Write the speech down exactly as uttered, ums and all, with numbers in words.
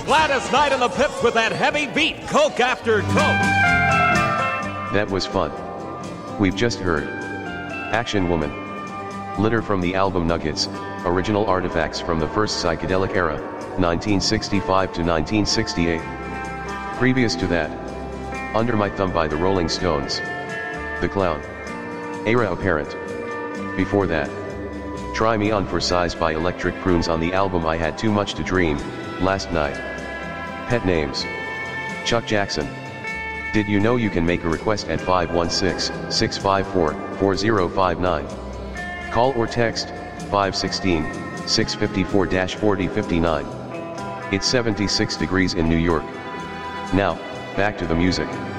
Gladys Knight and the Pips with that heavy beat, Coke After Coke. That was fun. We've just heard Action Woman. Litter from the album Nuggets, original artifacts from the first psychedelic era, nineteen sixty-five to nineteen sixty-eight. Previous to that, Under My Thumb by the Rolling Stones. The Clown. Era Apparent. Before that, Try Me On for Size by Electric Prunes on the album I Had Too Much to Dream, Last Night. Pet Names. Chuck Jackson. Did you know you can make a request at five one six, six five four, four zero five nine? Call or text, five one six, six five four, four zero five nine. It's seventy-six degrees in New York. Now, back to the music.